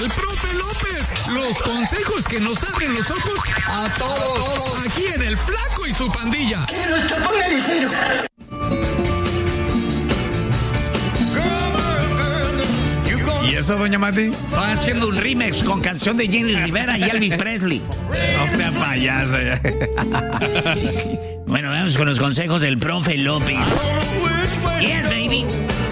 el profe López. Los consejos que nos abren los ojos a todos. Aquí en El Flaco y su pandilla. Póngale cero. ¿Y eso, doña Mati? Estoy haciendo un remix con canción de Jenny Rivera y Elvis Presley. No sea payaso ya. Bueno, vamos con los consejos del profe López. Yes, baby.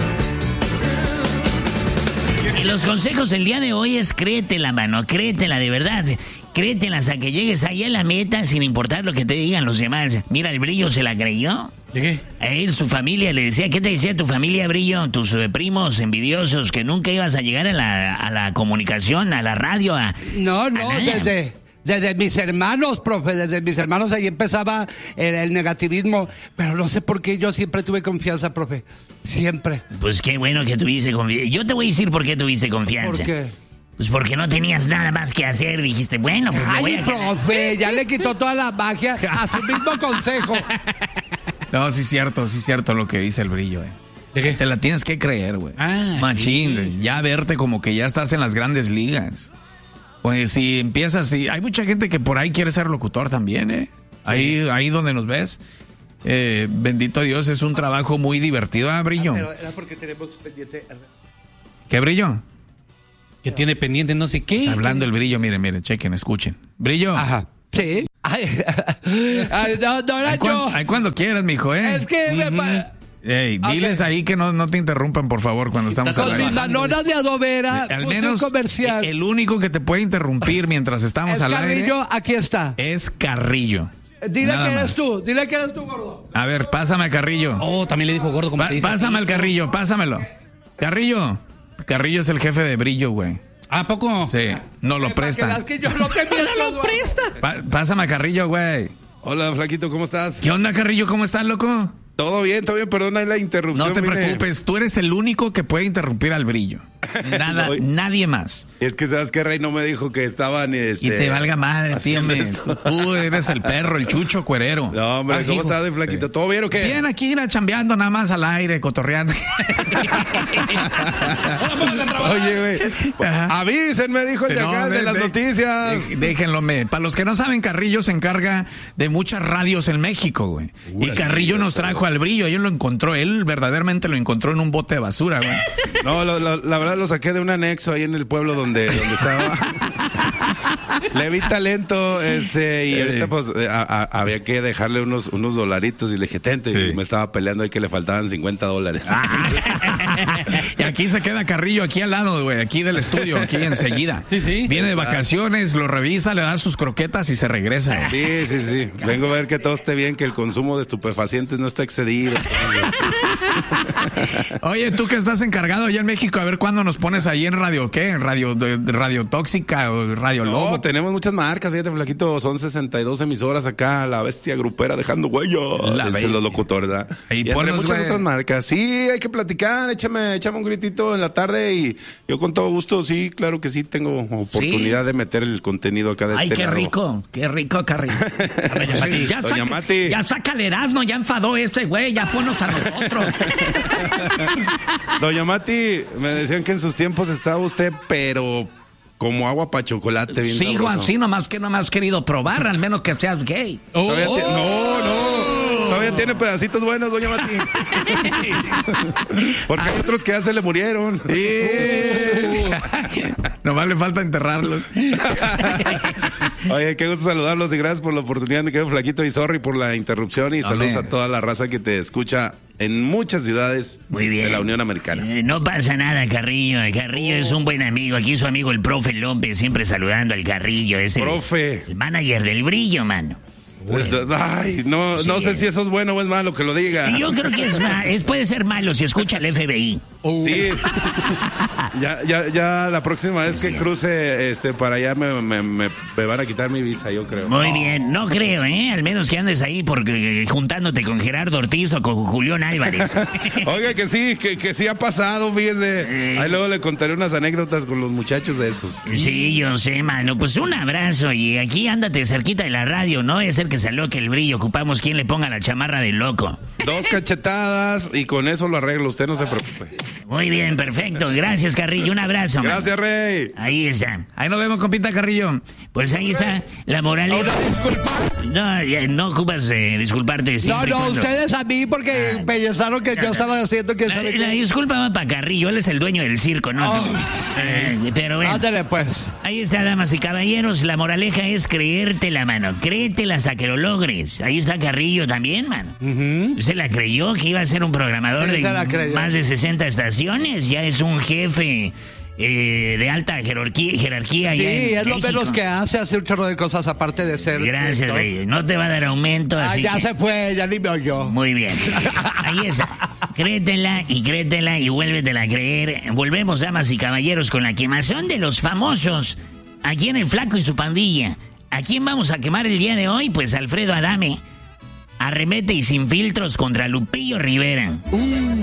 Y los consejos del día de hoy es créetela, mano, créetela de verdad. Créetela hasta que llegues ahí a la meta sin importar lo que te digan los demás. Mira, el Brillo se la creyó. ¿De qué? A él, su familia, le decía, ¿qué te decía tu familia, Brillo? Tus primos envidiosos, que nunca ibas a llegar a la comunicación, a la radio, No, nada. desde mis hermanos, profe, desde mis hermanos ahí empezaba el negativismo, pero no sé por qué yo siempre tuve confianza, profe, siempre. Pues qué bueno que tuviste confianza. Yo te voy a decir por qué tuviste confianza. ¿Por qué? Pues porque no tenías nada más que hacer, dijiste, bueno, pues le voy Ay, a... profe, ya le quitó toda la magia a su mismo consejo. No, sí es cierto lo que dice el Brillo, ¿De qué? Te la tienes que creer, güey. Machín, sí. ya verte como que ya estás en las grandes ligas. Pues si empiezas, hay mucha gente que por ahí quiere ser locutor también, Ahí donde nos ves. Bendito Dios, es un trabajo muy divertido, Brillo? Pero era porque tenemos pendiente. ¿Qué, Brillo? Que tiene pendiente no sé qué. Hablando el Brillo, miren, chequen, escuchen. Brillo. Ajá. Sí. Ay, no era yo. Ay, cuando quieras, mijo, Es que Ey, diles ahí que no te interrumpan, por favor, cuando estamos con al mis aire. manonas de adobera, Al puse menos un comercial. el único que te puede interrumpir mientras estamos Es al Carrillo, aire aquí está. es Carrillo. Dile Nada que eres más. tú, dile que eres tú, gordo. A ver, pásame a Carrillo. Oh, también le dijo gordo como te dice. Pásame al Carrillo, pásamelo. Carrillo es el jefe de Brillo, güey. ¿A poco? Sí, no lo presta. Es que yo no te lo presta. Pásame a Carrillo, güey. Hola, Flaquito, ¿cómo estás? ¿Qué onda, Carrillo? ¿Cómo estás, loco? Todo bien, perdona la interrupción. No te vine. preocupes, tú eres el único que puede interrumpir al Brillo. Nada, No, nadie más. Es que sabes que Rey no me dijo que estaban Y te valga madre, tío. Tú eres el perro, el chucho cuerero. No, hombre, ¿cómo estás, de Flaquito? Sí. ¿Todo bien o qué? Bien, aquí chambeando nada más al aire, cotorreando. Oye, güey, Ajá. avísenme, dijo el de acá, de las noticias. Déjenlo, para los que no saben, Carrillo se encarga de muchas radios en México, güey. Y Carrillo nos trajo al Brillo, él lo encontró, él verdaderamente lo encontró en un bote de basura, güey. No, la verdad lo saqué de un anexo ahí en el pueblo donde estaba. Le vi talento, y ahorita pues había que dejarle unos dolaritos y le dije, tente, Sí. y me estaba peleando ahí que le faltaban $50. Y aquí se queda Carrillo, aquí al lado, güey, aquí del estudio, aquí enseguida. Sí. Viene de vacaciones, lo revisa, le da sus croquetas y se regresa. Sí. Vengo a ver que todo esté bien, que el consumo de estupefacientes no está excedido. Oye, tú que estás encargado allá en México, a ver cuándo nos pones ahí en Radio, ¿qué? Radio Tóxica o Radio Lobo. No, tenemos muchas marcas, fíjate, Flaquito, son 62 emisoras acá, la bestia grupera dejando huello. La Dicen bestia. los locutores, ¿verdad? Y entre ponnos, muchas güey. otras marcas. Sí, hay que platicar, échame un gritito en la tarde y yo con todo gusto, sí, claro que sí, tengo oportunidad de meter el contenido acá de Ay, este qué lado. rico, Carrillo. Sí, Doña Mati. Ya saca el Erasmo, ya enfadó ese güey, ya ponnos a nosotros. Doña Mati, me decían que en sus tiempos estaba usted, pero como agua para chocolate, bien Sigo sabroso. así, nomás que no me has querido probar, al menos que seas gay. Todavía todavía tiene pedacitos buenos, doña Mati. Porque hay otros que ya se le murieron. Nomás le falta enterrarlos. Oye, qué gusto saludarlos y gracias por la oportunidad. Me quedo Flaquito y sorry por la interrupción y saludos a toda la raza que te escucha en muchas ciudades Muy bien. de la Unión Americana. No pasa nada, Carrillo. Carrillo es un buen amigo. Aquí su amigo el profe López, siempre saludando al Carrillo. Es Profe. el manager del Brillo, mano. Ay, no sé si eso es bueno o es malo que lo diga. Yo creo que puede ser malo si escucha el FBI. Sí. Ya la próxima vez que cruce para allá me van a quitar mi visa, yo creo. Muy bien, no creo, al menos que andes ahí porque juntándote con Gerardo Ortiz o con Julián Álvarez. Oiga, que sí ha pasado, fíjese. Ahí luego le contaré unas anécdotas con los muchachos de esos. Sí, yo sé, mano. Pues un abrazo y aquí ándate cerquita de la radio, ¿no? Es el que se aloque el Brillo. Ocupamos quien le ponga la chamarra de loco. 2 cachetadas y con eso lo arreglo. Usted no se preocupe. Muy bien, perfecto. Gracias, Carrillo. Un abrazo. Gracias, Rey. Ahí está. Ahí nos vemos, compita Carrillo. Pues ahí está la moraleja. No, no ocupas disculparte. No, siempre y no, cuando- ustedes a mí porque pensaron que yo estaba haciendo que... La disculpa va para Carrillo, él es el dueño del circo, ¿no? Oh. Pero bueno. Ándale, pues. Ahí está, damas y caballeros. La moraleja es creértela, mano. Créetela hasta que lo logres. Ahí está Carrillo también, mano. Se la creyó que iba a ser un programador Sí, se la de creyó. más de 60 estaciones. Ya es un jefe de alta jerarquía. Sí, ya en es lo México. menos que hace un chorro de cosas aparte de ser... Gracias, director. Rey. No te va a dar aumento, Ah, así ya que... se fue, ya ni me oyó. Muy bien. Ahí está. Créetela y vuélvetela a creer. Volvemos, damas y caballeros, con la quemazón de los famosos. Aquí en El Flaco y su pandilla. ¿A quién vamos a quemar el día de hoy? Pues Alfredo Adame. Arremete y sin filtros contra Lupillo Rivera.